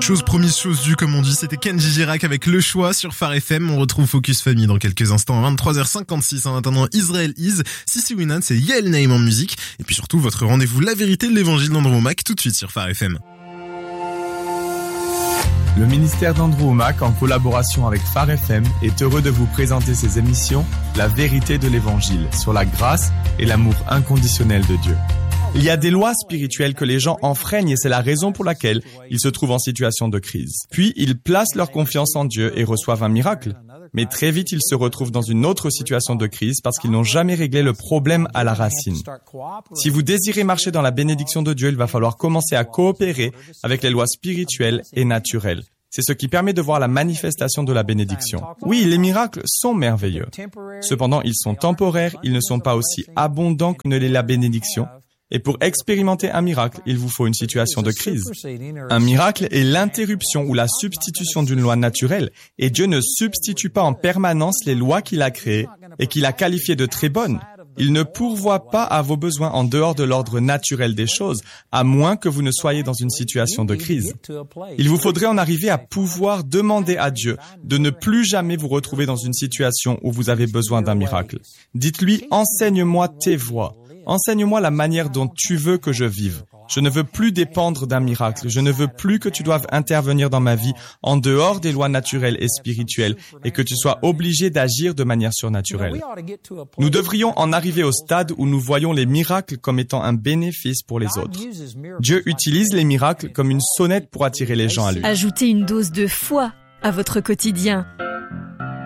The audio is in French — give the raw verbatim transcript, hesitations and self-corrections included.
Chose promise, chose due, comme on dit, c'était Kenji Girac avec Le Choix sur Phare F M. On retrouve Focus Famille dans quelques instants à vingt-trois heures cinquante-six. En attendant, Israel Is, Sissi Winan, c'est Yael Naïm en musique. Et puis surtout, votre rendez-vous La Vérité de l'Évangile d'Andrew Mac tout de suite sur Phare F M. Le ministère d'Andrew Mac, en collaboration avec Phare F M, est heureux de vous présenter ses émissions La Vérité de l'Évangile sur la grâce et l'amour inconditionnel de Dieu. Il y a des lois spirituelles que les gens enfreignent et c'est la raison pour laquelle ils se trouvent en situation de crise. Puis, ils placent leur confiance en Dieu et reçoivent un miracle. Mais très vite, ils se retrouvent dans une autre situation de crise parce qu'ils n'ont jamais réglé le problème à la racine. Si vous désirez marcher dans la bénédiction de Dieu, il va falloir commencer à coopérer avec les lois spirituelles et naturelles. C'est ce qui permet de voir la manifestation de la bénédiction. Oui, les miracles sont merveilleux. Cependant, ils sont temporaires, ils ne sont pas aussi abondants que ne l'est la bénédiction. Et pour expérimenter un miracle, il vous faut une situation de crise. Un miracle est l'interruption ou la substitution d'une loi naturelle. Et Dieu ne substitue pas en permanence les lois qu'il a créées et qu'il a qualifiées de très bonnes. Il ne pourvoit pas à vos besoins en dehors de l'ordre naturel des choses, à moins que vous ne soyez dans une situation de crise. Il vous faudrait en arriver à pouvoir demander à Dieu de ne plus jamais vous retrouver dans une situation où vous avez besoin d'un miracle. Dites-lui, enseigne-moi tes voies. Enseigne-moi la manière dont tu veux que je vive. Je ne veux plus dépendre d'un miracle. Je ne veux plus que tu doives intervenir dans ma vie en dehors des lois naturelles et spirituelles et que tu sois obligé d'agir de manière surnaturelle. Nous devrions en arriver au stade où nous voyons les miracles comme étant un bénéfice pour les autres. Dieu utilise les miracles comme une sonnette pour attirer les gens à lui. Ajoutez une dose de foi à votre quotidien.